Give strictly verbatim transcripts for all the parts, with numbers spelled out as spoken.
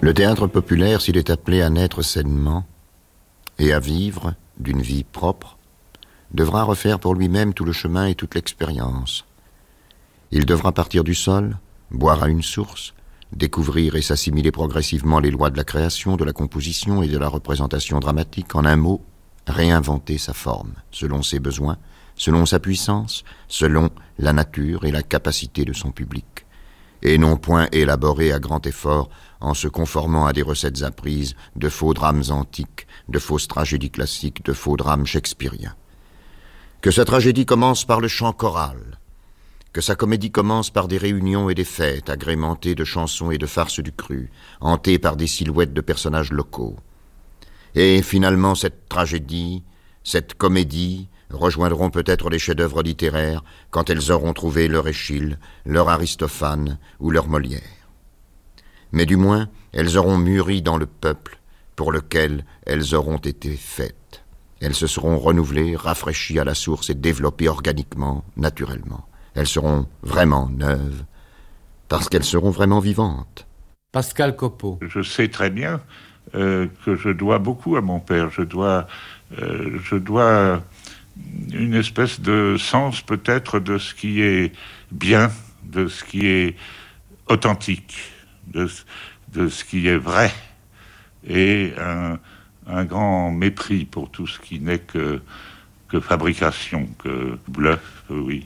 Le théâtre populaire, s'il est appelé à naître sainement et à vivre d'une vie propre, devra refaire pour lui-même tout le chemin et toute l'expérience. Il devra partir du sol, boire à une source, découvrir et s'assimiler progressivement les lois de la création, de la composition et de la représentation dramatique. En un mot, réinventer sa forme, selon ses besoins, selon sa puissance, selon la nature et la capacité de son public. Et non point élaborer à grand effort en se conformant à des recettes apprises de faux drames antiques, de fausses tragédies classiques, de faux drames shakespeariens. Que sa tragédie commence par le chant choral, que sa comédie commence par des réunions et des fêtes agrémentées de chansons et de farces du cru, hantées par des silhouettes de personnages locaux. Et finalement cette tragédie, cette comédie, rejoindront peut-être les chefs-d'œuvre littéraires quand elles auront trouvé leur Échille, leur Aristophane ou leur Molière. Mais du moins, elles auront mûri dans le peuple pour lequel elles auront été faites. Elles se seront renouvelées, rafraîchies à la source et développées organiquement, naturellement. Elles seront vraiment neuves, parce qu'elles seront vraiment vivantes. Pascal Copeau. Je sais très bien euh, que je dois beaucoup à mon père. Je dois, euh, je dois une espèce de sens peut-être de ce qui est bien, de ce qui est authentique, de, de ce qui est vrai, et un, un grand mépris pour tout ce qui n'est que, que fabrication, que bluff, oui.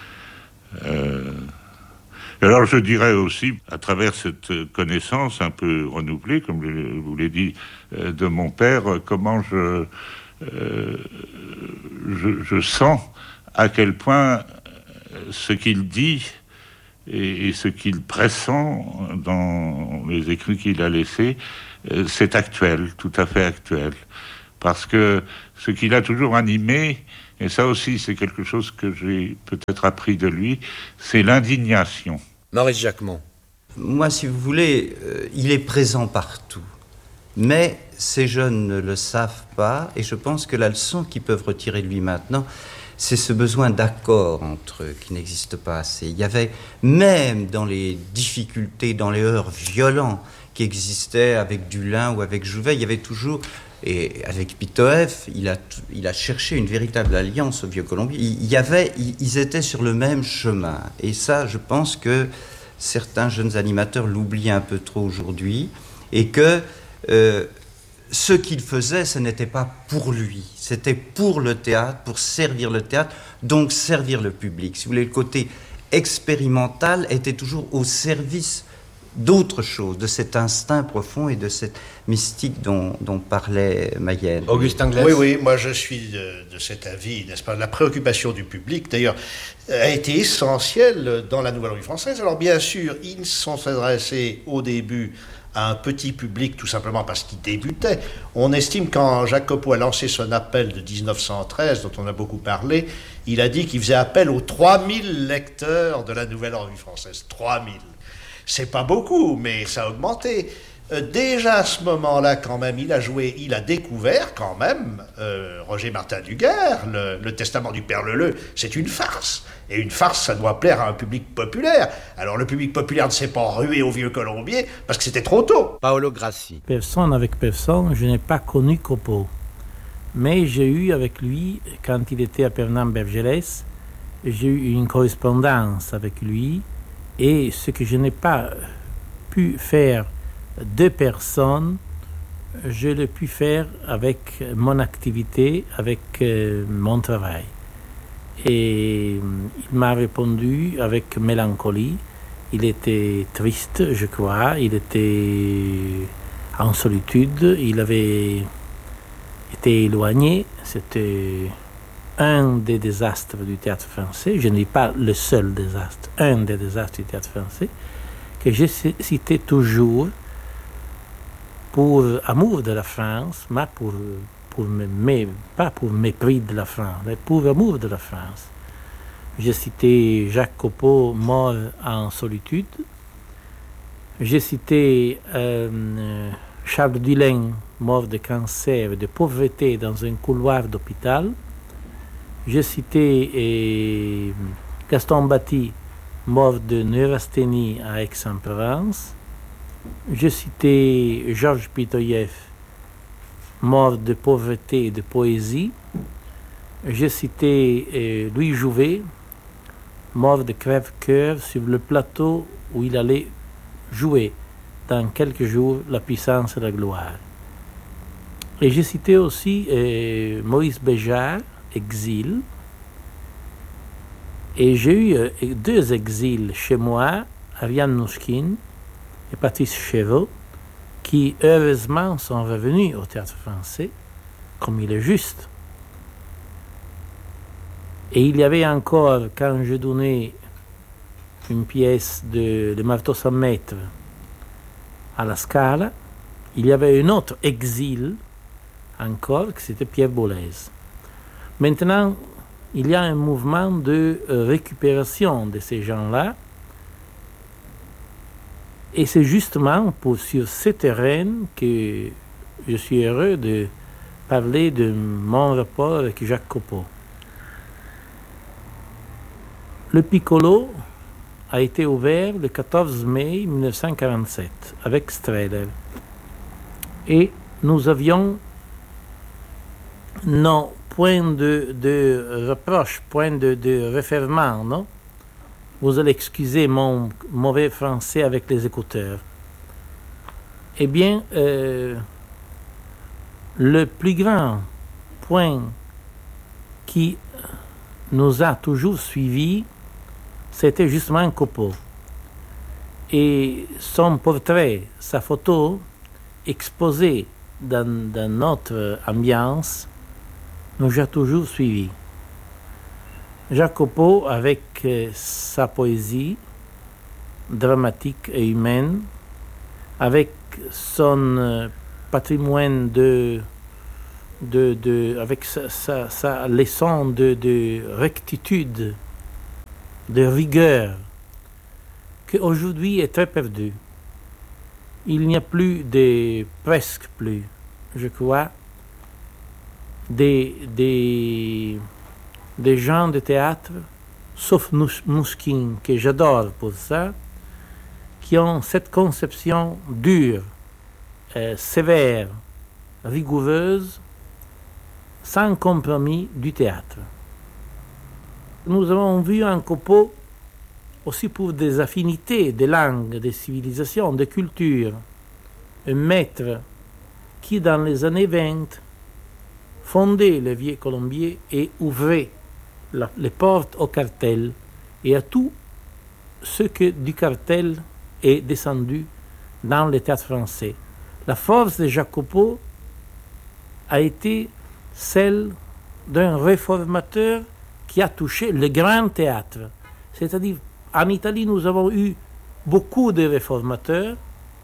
Euh, alors je dirais aussi, à travers cette connaissance un peu renouvelée, comme je vous l'ai dit, euh, de mon père, comment je, euh, je, je sens à quel point ce qu'il dit et, et ce qu'il pressent dans les écrits qu'il a laissés, euh, c'est actuel, tout à fait actuel. Parce que ce qu'il a toujours animé, et ça aussi c'est quelque chose que j'ai peut-être appris de lui, c'est l'indignation. Maurice Jacquemont. Moi, si vous voulez, euh, il est présent partout. Mais ces jeunes ne le savent pas, et je pense que la leçon qu'ils peuvent retirer de lui maintenant, c'est ce besoin d'accord entre eux qui n'existe pas assez. Il y avait, même dans les difficultés, dans les heurts violents qui existaient avec Dulin ou avec Jouvet, il y avait toujours... Et avec Pitoef, il a, il a cherché une véritable alliance au Vieux-Colombier. Il, il y avait, il, ils étaient sur le même chemin. Et ça, je pense que certains jeunes animateurs l'oublient un peu trop aujourd'hui. Et que euh, ce qu'il faisait, ce n'était pas pour lui. C'était pour le théâtre, pour servir le théâtre, donc servir le public. Si vous voulez, le côté expérimental était toujours au service d'autre chose, de cet instinct profond et de cette mystique dont, dont parlait Mayenne. Auguste Anglès. Oui, oui, moi je suis de, de cet avis, n'est-ce pas? La préoccupation du public, d'ailleurs, a été essentielle dans la Nouvelle Revue Française. Alors bien sûr, ils sont adressés au début à un petit public, tout simplement parce qu'ils débutaient. On estime quand Jacques Copeau a lancé son appel de dix-neuf cent treize, dont on a beaucoup parlé, il a dit qu'il faisait appel aux trois mille lecteurs de la Nouvelle Revue Française. trois mille. C'est pas beaucoup, mais ça a augmenté. Euh, déjà à ce moment-là, quand même, il a joué, il a découvert quand même euh, Roger Martin Duguerre, le, le Testament du Père Leleu. C'est une farce. Et une farce, ça doit plaire à un public populaire. Alors le public populaire ne s'est pas rué au Vieux-Colombier parce que c'était trop tôt. Paolo Grassi. Personne avec personne, je n'ai pas connu Copeau. Mais j'ai eu avec lui, quand il était à Pernambe-Bergélès, j'ai eu une correspondance avec lui. Et ce que je n'ai pas pu faire de personne, je l'ai pu faire avec mon activité, avec euh, mon travail. Et il m'a répondu avec mélancolie. Il était triste, je crois. Il était en solitude. Il avait été éloigné. C'était un des désastres du théâtre français, je ne dis pas le seul désastre, un des désastres du théâtre français, que j'ai cité toujours pour amour de la France, mais pour, pour, mais pas pour mépris de la France, mais pour amour de la France. J'ai cité Jacques Copeau, mort en solitude. J'ai cité euh, Charles Dulin, mort de cancer et de pauvreté dans un couloir d'hôpital. J'ai cité eh, Gaston Batti, mort de neurasthénie à Aix-en-Provence. J'ai cité Georges Pitoyev, mort de pauvreté et de poésie. J'ai cité euh, Louis Jouvet, mort de crève-cœur sur le plateau où il allait jouer dans quelques jours la puissance et la gloire. Et j'ai cité aussi euh, Maurice Béjart, Exil. Et j'ai eu euh, deux exils chez moi, Ariane Nouchkine et Patrice Chéreau, qui heureusement sont revenus au Théâtre Français, comme il est juste. Et il y avait encore, quand je donnais une pièce de, de Marteau sans maître à la Scala, il y avait un autre exil encore, que c'était Pierre Boulez. Maintenant, il y a un mouvement de récupération de ces gens-là, et c'est justement pour, sur ce terrain que je suis heureux de parler de mon rapport avec Jacques Copeau. Le Piccolo a été ouvert le quatorze mai mille neuf cent quarante-sept avec Strehler. Et nous avions nos points de, de reproche, points de, de réfèrement, non? Vous allez excuser mon mauvais français avec les écouteurs. Eh bien, euh, le plus grand point qui nous a toujours suivis, c'était justement Copeau. Et son portrait, sa photo, exposée dans, dans notre ambiance, nous a toujours suivis. Jacques Copeau, avec euh, sa poésie dramatique et humaine, avec son euh, patrimoine de, de, de avec sa, sa, sa leçon de, de rectitude, de rigueur, qui aujourd'hui est très perdu. Il n'y a plus de, presque plus, je crois, des, des, des gens de théâtre, sauf Nouchkine, que j'adore pour ça, qui ont cette conception dure, euh, sévère, rigoureuse, sans compromis du théâtre. Nous avons vu un Copeau aussi pour des affinités de langue, de civilisation, de culture, un maître qui, dans les années vingt, fondait le Vieux Colombier et ouvrait la, les portes au cartel et à tout ce que du cartel est descendu dans le théâtre français. La force de Jacques Copeau a été celle d'un réformateur qui a touché le grand théâtre. C'est-à-dire, en Italie, nous avons eu beaucoup de réformateurs,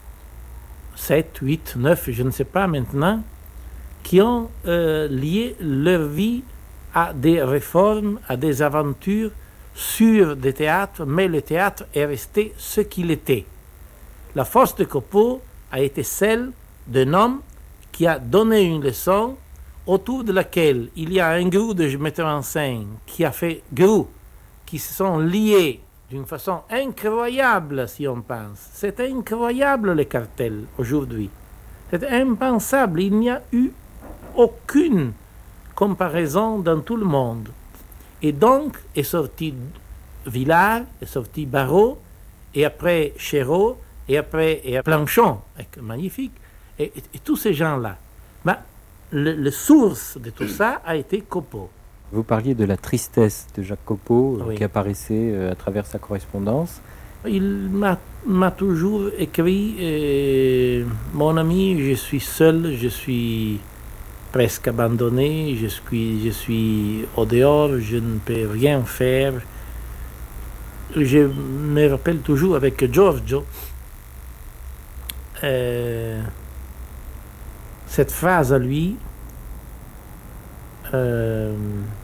sept, huit, neuf, je ne sais pas maintenant, qui ont euh, lié leur vie à des réformes, à des aventures sur des théâtres, mais le théâtre est resté ce qu'il était. La force de Copeau a été celle d'un homme qui a donné une leçon autour de laquelle il y a un groupe de metteurs en scène qui a fait groupe, qui se sont liés d'une façon incroyable, si on pense. C'est incroyable, le cartel, aujourd'hui. C'est impensable. Il n'y a eu aucune comparaison dans tout le monde. Et donc, est sorti Villard, est sorti Barrault, et après Chéreau, et après et Planchon, magnifique, et, et, et tous ces gens-là. Ben, le, le source de tout ça a été Copeau. Vous parliez de la tristesse de Jacques Copeau, oui, qui apparaissait euh, à travers sa correspondance. Il m'a, m'a toujours écrit euh, « Mon ami, je suis seul, je suis presque abandonné, je suis, je suis au dehors, je ne peux rien faire. » Je me rappelle toujours avec Giorgio euh, cette phrase à lui, euh,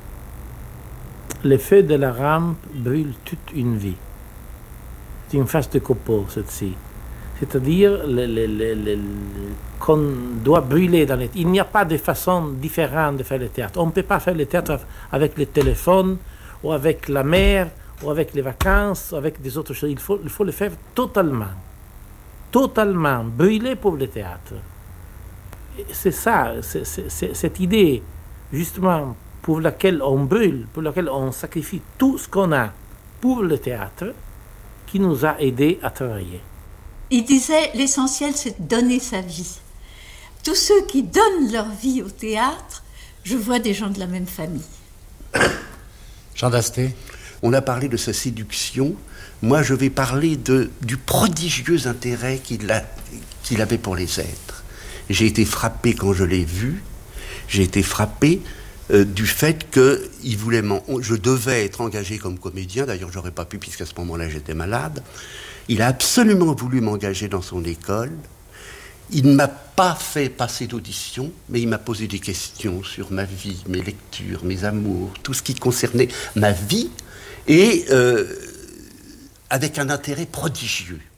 les feux de la rampe brûlent toute une vie. C'est une phrase de Copeau, celle-ci. C'est-à-dire le, le, le, le, qu'on doit brûler dans les... Il n'y a pas de façon différente de faire le théâtre. On ne peut pas faire le théâtre avec le téléphone, ou avec la mer, ou avec les vacances, ou avec des autres choses. Il faut, il faut le faire totalement. totalement brûlé pour le théâtre. Et c'est ça, c'est, c'est, c'est cette idée, justement, pour laquelle on brûle, pour laquelle on sacrifie tout ce qu'on a pour le théâtre, qui nous a aidés à travailler. Il disait, l'essentiel, c'est de donner sa vie. Tous ceux qui donnent leur vie au théâtre, je vois des gens de la même famille. Jean Dasté. On a parlé de sa séduction. Moi, je vais parler de, du prodigieux intérêt qu'il, a, qu'il avait pour les êtres. J'ai été frappé quand je l'ai vu. J'ai été frappé euh, du fait que il voulait je devais être engagé comme comédien. D'ailleurs, j'aurais pas pu puisqu'à ce moment-là, j'étais malade. Il a absolument voulu m'engager dans son école. Il ne m'a pas fait passer d'audition, mais il m'a posé des questions sur ma vie, mes lectures, mes amours, tout ce qui concernait ma vie, et euh, avec un intérêt prodigieux.